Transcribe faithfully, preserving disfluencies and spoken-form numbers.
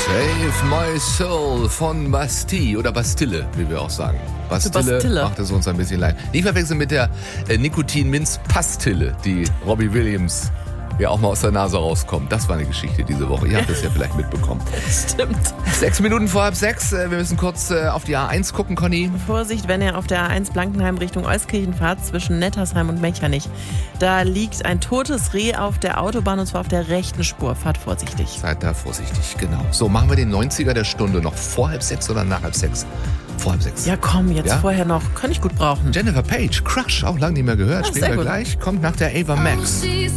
Save My Soul von Bastille oder Bastille, wie wir auch sagen. Bastille, Bastille. macht es uns ein bisschen leid. Nicht verwechseln mit der äh, Nikotin-Minz-Pastille, die Robbie Williams ja auch mal aus der Nase rauskommt. Das war eine Geschichte diese Woche. Ihr habt es ja vielleicht mitbekommen. Stimmt. Sechs Minuten vor halb sechs. äh, Wir müssen kurz äh, auf die A eins gucken, Conny. Vorsicht, wenn ihr auf der A eins Blankenheim Richtung Euskirchen fahrt, zwischen Nettersheim und Mechernich. Da liegt ein totes Reh auf der Autobahn und zwar auf der rechten Spur. Fahrt vorsichtig. Seid da vorsichtig, genau. So, machen wir den neunziger der Stunde noch vor halb sechs oder nach halb sechs? Vor halb sechs. Ja komm, jetzt Ja? vorher noch. Kann ich gut brauchen. Jennifer Page, Crush, auch lange nicht mehr gehört. Ah, Spielen sehr wir gut. gleich. Kommt nach der Ava Max.